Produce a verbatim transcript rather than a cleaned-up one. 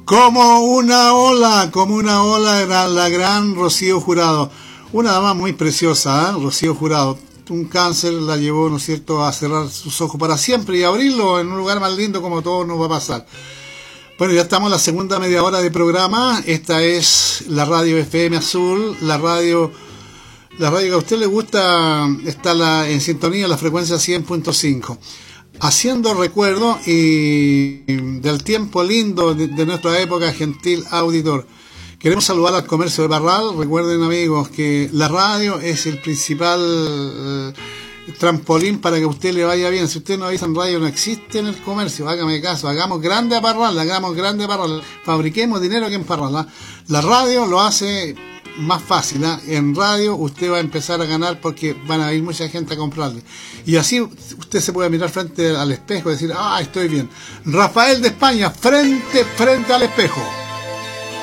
Como una ola, como una ola era la gran Rocío Jurado. Una dama muy preciosa, ¿eh? Rocío Jurado. Un cáncer la llevó, ¿no es cierto?, a cerrar sus ojos para siempre y abrirlo en un lugar más lindo como todo nos va a pasar. Bueno, ya estamos en la segunda media hora de programa. Esta es la radio F M Azul, la radio, la radio que a usted le gusta, está la, en sintonía, la frecuencia cien punto cinco. Haciendo recuerdo y del tiempo lindo de, de nuestra época, gentil auditor. Queremos saludar al comercio de Parral. Recuerden, amigos, que la radio es el principal eh, trampolín para que a usted le vaya bien. Si usted no avisa en radio, no existe en el comercio. Hágame caso, hagamos grande a Parral, hagamos grande a Parral. Fabriquemos dinero aquí en Parral, ¿eh? La radio lo hace más fácil, ¿eh? En radio usted va a empezar a ganar porque van a ir mucha gente a comprarle. Y así usted se puede mirar frente al espejo y decir, ah, estoy bien. Rafael de España, frente, frente al espejo.